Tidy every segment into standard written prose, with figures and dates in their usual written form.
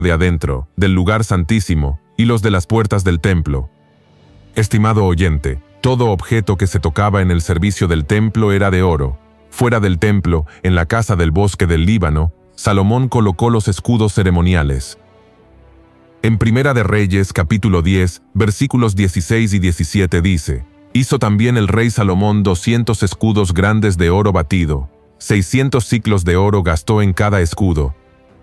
de adentro, del lugar santísimo, y los de las puertas del templo. Estimado oyente, todo objeto que se tocaba en el servicio del templo era de oro. Fuera del templo, en la casa del bosque del Líbano, Salomón colocó los escudos ceremoniales. En Primera de Reyes, capítulo 10, versículos 16 y 17 dice: hizo también el rey Salomón 200 escudos grandes de oro batido, 600 siclos de oro gastó en cada escudo.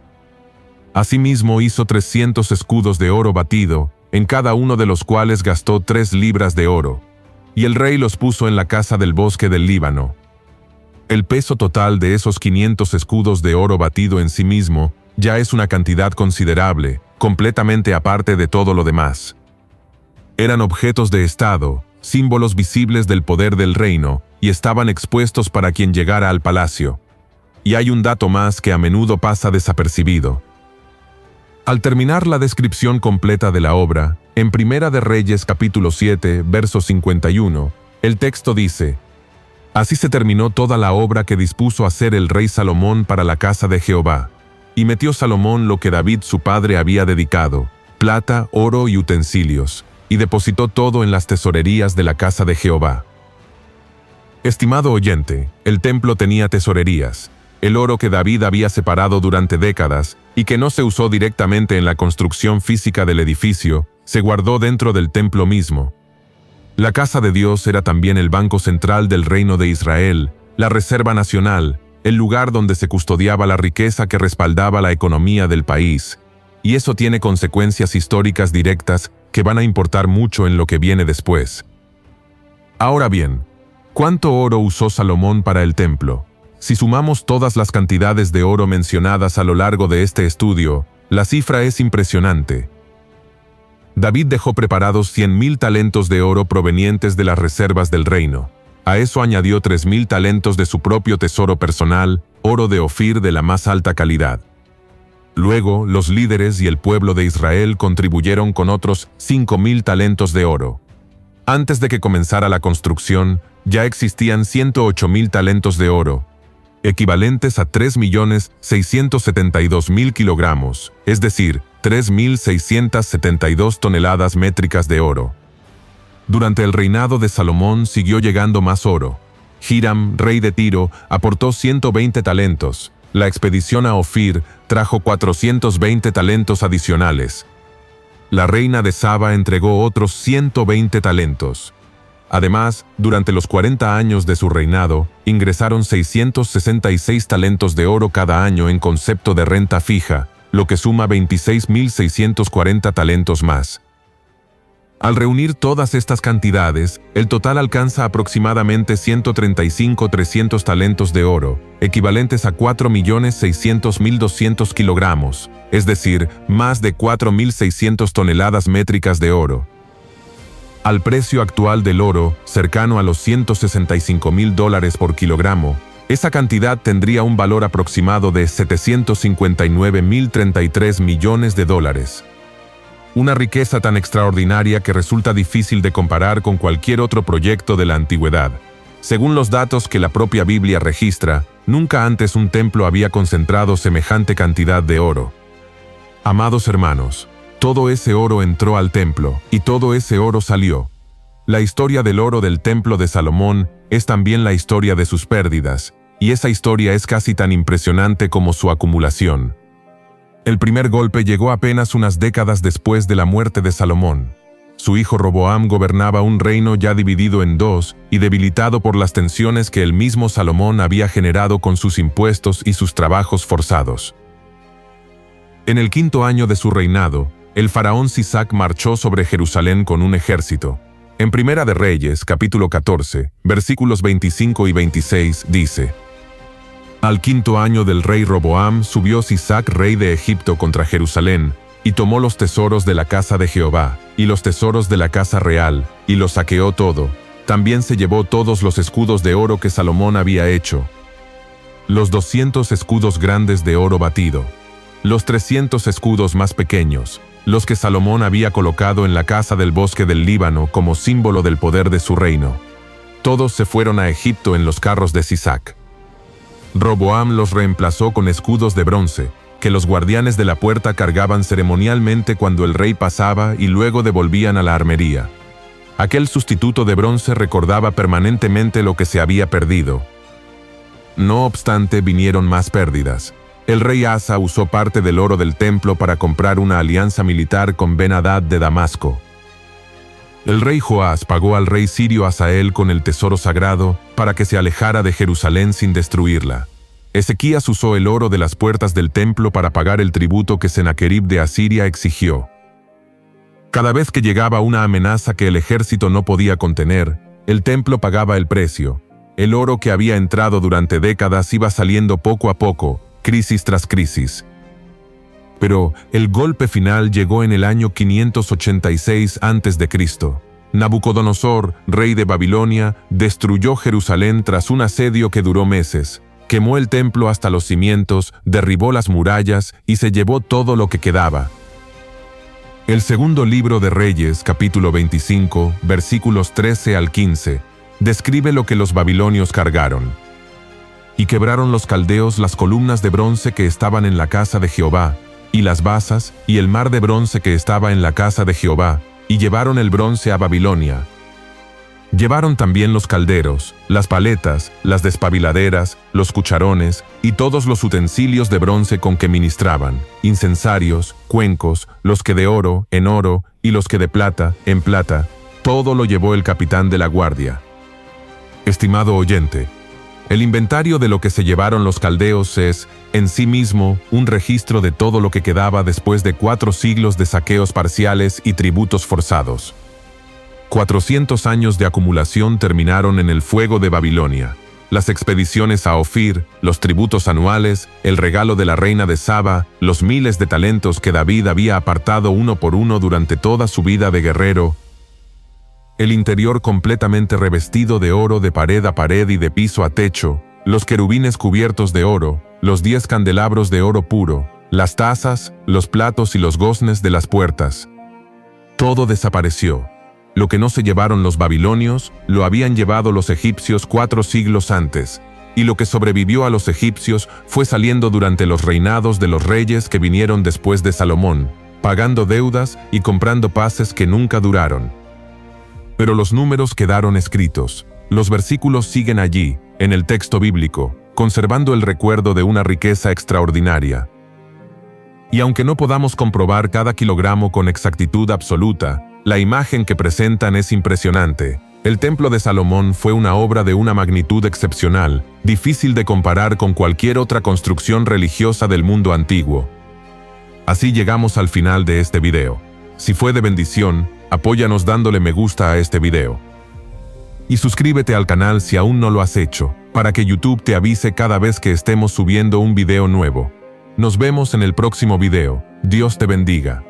Asimismo hizo 300 escudos de oro batido, en cada uno de los cuales gastó 3 libras de oro. Y el rey los puso en la casa del bosque del Líbano. El peso total de esos 500 escudos de oro batido en sí mismo ya es una cantidad considerable, completamente aparte de todo lo demás. Eran objetos de estado, símbolos visibles del poder del reino, y estaban expuestos para quien llegara al palacio. Y hay un dato más que a menudo pasa desapercibido. Al terminar la descripción completa de la obra, en Primera de Reyes capítulo 7, verso 51, el texto dice: así se terminó toda la obra que dispuso hacer el rey Salomón para la casa de Jehová. Y metió Salomón lo que David su padre había dedicado, plata, oro y utensilios, y depositó todo en las tesorerías de la casa de Jehová. Estimado oyente, el templo tenía tesorerías. El oro que David había separado durante décadas y que no se usó directamente en la construcción física del edificio, se guardó dentro del templo mismo. La casa de Dios era también el banco central del reino de Israel, la reserva nacional, el lugar donde se custodiaba la riqueza que respaldaba la economía del país. Y eso tiene consecuencias históricas directas que van a importar mucho en lo que viene después. Ahora bien, ¿cuánto oro usó Salomón para el templo? Si sumamos todas las cantidades de oro mencionadas a lo largo de este estudio, la cifra es impresionante. David dejó preparados 100,000 talentos de oro provenientes de las reservas del reino. A eso añadió 3,000 talentos de su propio tesoro personal, oro de Ofir de la más alta calidad. Luego, los líderes y el pueblo de Israel contribuyeron con otros 5,000 talentos de oro. Antes de que comenzara la construcción, ya existían 108,000 talentos de oro, equivalentes a 3,672,000 kilogramos, es decir, 3,672 toneladas métricas de oro. Durante el reinado de Salomón siguió llegando más oro. Hiram, rey de Tiro, aportó 120 talentos. La expedición a Ofir trajo 420 talentos adicionales. La reina de Saba entregó otros 120 talentos. Además, durante los 40 años de su reinado, ingresaron 666 talentos de oro cada año en concepto de renta fija, lo que suma 26,640 talentos más. Al reunir todas estas cantidades, el total alcanza aproximadamente 135,300 talentos de oro, equivalentes a 4,600,200 kilogramos, es decir, más de 4,600 toneladas métricas de oro. Al precio actual del oro, cercano a los $165,000 por kilogramo, esa cantidad tendría un valor aproximado de $759,033 millones. Una riqueza tan extraordinaria que resulta difícil de comparar con cualquier otro proyecto de la antigüedad. Según los datos que la propia Biblia registra, nunca antes un templo había concentrado semejante cantidad de oro. Amados hermanos, todo ese oro entró al templo, y todo ese oro salió. La historia del oro del templo de Salomón es también la historia de sus pérdidas, y esa historia es casi tan impresionante como su acumulación. El primer golpe llegó apenas unas décadas después de la muerte de Salomón. Su hijo Roboam gobernaba un reino ya dividido en dos y debilitado por las tensiones que el mismo Salomón había generado con sus impuestos y sus trabajos forzados. En el 5º año de su reinado, el faraón Sisac marchó sobre Jerusalén con un ejército. En Primera de Reyes, capítulo 14, versículos 25 y 26, dice: Al 5º año del rey Roboam subió Sisac, rey de Egipto, contra Jerusalén, y tomó los tesoros de la casa de Jehová, y los tesoros de la casa real, y lo saqueó todo. También se llevó todos los escudos de oro que Salomón había hecho, los 200 escudos grandes de oro batido, los 300 escudos más pequeños, los que Salomón había colocado en la casa del bosque del Líbano como símbolo del poder de su reino. Todos se fueron a Egipto en los carros de Sisac. Roboam los reemplazó con escudos de bronce, que los guardianes de la puerta cargaban ceremonialmente cuando el rey pasaba y luego devolvían a la armería. Aquel sustituto de bronce recordaba permanentemente lo que se había perdido. No obstante, vinieron más pérdidas. El rey Asa usó parte del oro del templo para comprar una alianza militar con Ben-Hadad de Damasco. El rey Joás pagó al rey sirio Hazael con el tesoro sagrado para que se alejara de Jerusalén sin destruirla. Ezequías usó el oro de las puertas del templo para pagar el tributo que Sennacherib de Asiria exigió. Cada vez que llegaba una amenaza que el ejército no podía contener, el templo pagaba el precio. El oro que había entrado durante décadas iba saliendo poco a poco, crisis tras crisis. Pero el golpe final llegó en el año 586 a.C. Nabucodonosor, rey de Babilonia, destruyó Jerusalén tras un asedio que duró meses. Quemó el templo hasta los cimientos, derribó las murallas y se llevó todo lo que quedaba. El segundo libro de Reyes, capítulo 25, versículos 13 al 15, describe lo que los babilonios cargaron. Y quebraron los caldeos las columnas de bronce que estaban en la casa de Jehová, y las basas, y el mar de bronce que estaba en la casa de Jehová, y llevaron el bronce a Babilonia. Llevaron también los calderos, las paletas, las despabiladeras, los cucharones, y todos los utensilios de bronce con que ministraban, incensarios, cuencos, los que de oro, en oro, y los que de plata, en plata, todo lo llevó el capitán de la guardia. Estimado oyente, el inventario de lo que se llevaron los caldeos es, en sí mismo, un registro de todo lo que quedaba después de 4 siglos de saqueos parciales y tributos forzados. 400 años de acumulación terminaron en el fuego de Babilonia. Las expediciones a Ofir, los tributos anuales, el regalo de la reina de Saba, los miles de talentos que David había apartado uno por uno durante toda su vida de guerrero, el interior completamente revestido de oro de pared a pared y de piso a techo, los querubines cubiertos de oro, los 10 candelabros de oro puro, las tazas, los platos y los goznes de las puertas. Todo desapareció. Lo que no se llevaron los babilonios, lo habían llevado los egipcios 4 siglos antes, y lo que sobrevivió a los egipcios fue saliendo durante los reinados de los reyes que vinieron después de Salomón, pagando deudas y comprando paces que nunca duraron. Pero los números quedaron escritos. Los versículos siguen allí, en el texto bíblico, conservando el recuerdo de una riqueza extraordinaria. Y aunque no podamos comprobar cada kilogramo con exactitud absoluta, la imagen que presentan es impresionante. El templo de Salomón fue una obra de una magnitud excepcional, difícil de comparar con cualquier otra construcción religiosa del mundo antiguo. Así llegamos al final de este video. Si fue de bendición, apóyanos dándole me gusta a este video. Y suscríbete al canal si aún no lo has hecho, para que YouTube te avise cada vez que estemos subiendo un video nuevo. Nos vemos en el próximo video. Dios te bendiga.